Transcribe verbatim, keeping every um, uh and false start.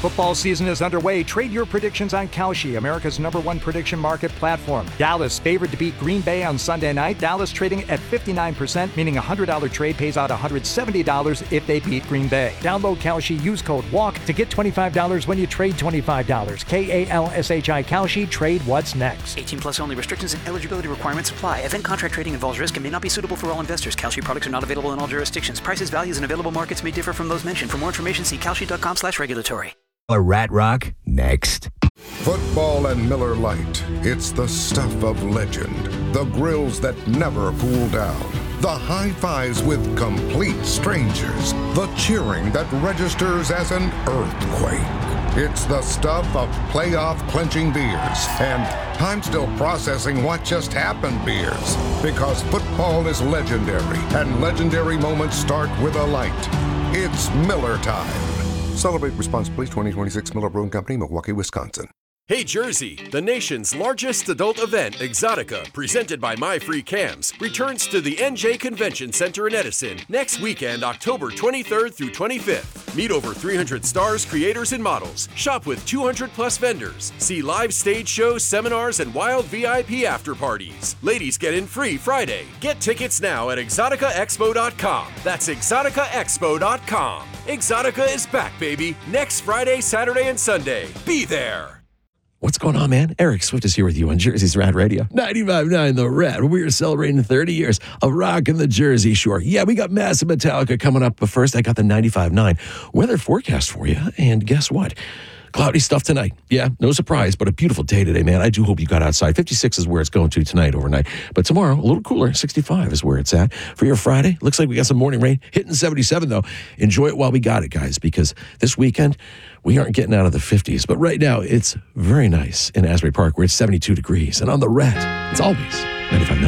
Football season is underway. Trade your predictions on Kalshi, America's number one prediction market platform. Dallas favored to beat Green Bay on Sunday night. Dallas trading at fifty-nine percent, meaning a one hundred dollars trade pays out one hundred seventy dollars if they beat Green Bay. Download Kalshi, use code WALK to get twenty-five dollars when you trade twenty-five dollars. K A L S H I Kalshi, trade what's next. eighteen plus only. Restrictions and eligibility requirements apply. Event contract trading involves risk and may not be suitable for all investors. Kalshi products are not available in all jurisdictions. Prices, values, and available markets may differ from those mentioned. For more information, see kalshi.com slash regulatory. A Rat Rock next. Football and Miller Lite. It's the stuff of legend. The grills that never cool down. The high fives with complete strangers. The cheering that registers as an earthquake. It's the stuff of playoff clinching beers. And I'm still processing what just happened beers. Because football is legendary. And legendary moments start with a light. It's Miller time. Celebrate responsibly. twenty twenty-six Miller Brewing Company, Milwaukee, Wisconsin. Hey Jersey, the nation's largest adult event, Exotica, presented by My Free Cams, returns to the N J Convention Center in Edison next weekend, October twenty-third through twenty-fifth. Meet over three hundred stars, creators, and models. Shop with two hundred plus vendors. See live stage shows, seminars, and wild V I P after parties. Ladies get in free Friday. Get tickets now at exotica expo dot com. That's exotica expo dot com. Exotica is back, baby, next Friday, Saturday, and Sunday. Be there. What's going on, man? Eric Swift is here with you on Jersey's Rad Radio. ninety-five point nine The Rad. We're celebrating thirty years of rock in the Jersey Shore. Yeah, we got Massive Metallica coming up, but first I got the ninety-five point nine weather forecast for you. And guess what? Cloudy stuff tonight. Yeah, no surprise, but a beautiful day today, man. I do hope you got outside. fifty-six is where it's going to tonight, overnight. But tomorrow, a little cooler. sixty-five is where it's at. For your Friday, looks like we got some morning rain. Hitting seventy-seven, though. Enjoy it while we got it, guys, because this weekend, we aren't getting out of the fifties. But right now, it's very nice in Asbury Park, where it's seventy-two degrees. And on the Rat, it's always ninety-five point nine.